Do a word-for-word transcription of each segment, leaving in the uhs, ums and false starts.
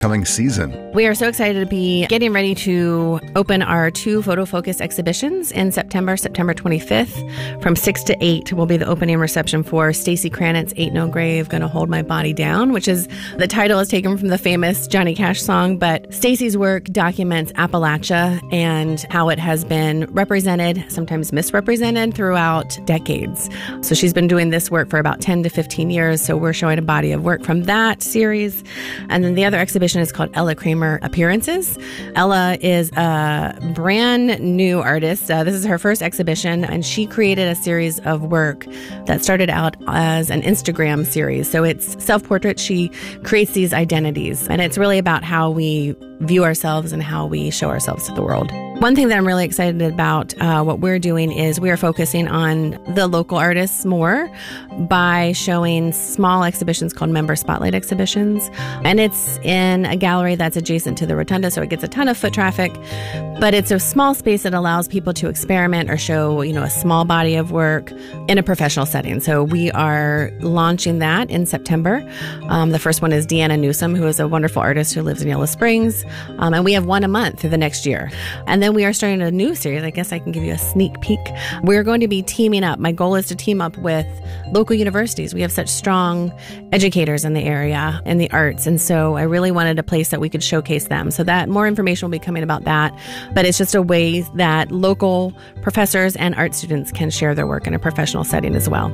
coming season. We are so excited to be getting ready to open our two photo focus exhibitions in September, September twenty-fifth. From six to eight will be the opening reception for Stacy Cranit's Ain't No Grave Gonna Hold My Body Down, which is, the title is taken from the famous Johnny Cash song, but Stacy's work documents Appalachia and how it has been represented, sometimes misrepresented, throughout decades. So she's been doing this work for about ten to fifteen years, so we're showing a body of work from that series. And then the other exhibition is called Ella Kramer Appearances. Ella is a brand new artist. Uh, this is her first exhibition, and she created a series of work that started out as an Instagram series. So it's self-portrait. She creates these identities, and it's really about how we view ourselves and how we show ourselves to the world. One thing that I'm really excited about uh, what we're doing is we are focusing on the local artists more by showing small exhibitions called member spotlight exhibitions. And it's in a gallery that's adjacent to the rotunda, so it gets a ton of foot traffic, but it's a small space that allows people to experiment or show, you know, a small body of work in a professional setting. So we are launching that in September. Um, the first one is Deanna Newsom, who is a wonderful artist who lives in Yellow Springs. Um, and we have one a month through the next year. And then we are starting a new series. I guess I can give you a sneak peek. We're going to be teaming up. My goal is to team up with local universities. We have such strong educators in the area in the arts. And so I really wanted a place that we could showcase them. So that more information will be coming about that. But it's just a way that local professors and art students can share their work in a professional setting as well.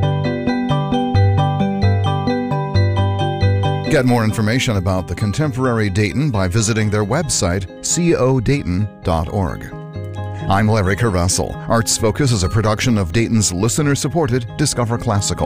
Get more information about the Contemporary Dayton by visiting their website, co dayton dot org. I'm Larry Carvessel. Arts Focus is a production of Dayton's listener-supported Discover Classical.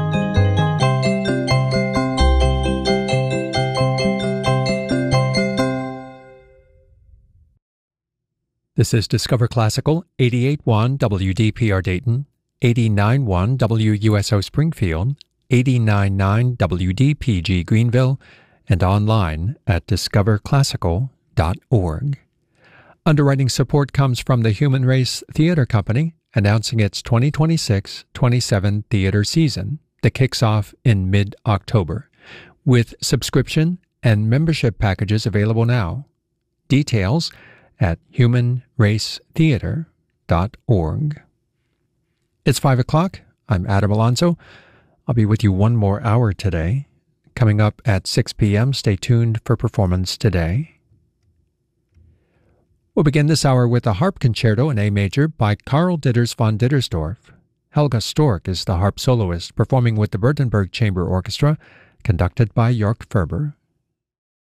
This is Discover Classical, eighty-eight point one W D P R Dayton, eighty-nine point one W U S O Springfield, eighty-nine point nine W D P G Greenville, and online at discover classical dot org. Underwriting support comes from the Human Race Theater Company, announcing its twenty twenty-six twenty-seven theater season that kicks off in mid-October, with subscription and membership packages available now. Details at human race theater dot org. It's five o'clock. I'm Adam Alonso. I'll be with you one more hour today. Coming up at six p.m., stay tuned for Performance Today. We'll begin this hour with a harp concerto in A major by Karl Ditters von Dittersdorf. Helga Stork is the harp soloist, performing with the Württemberg Chamber Orchestra, conducted by Jörg Ferber.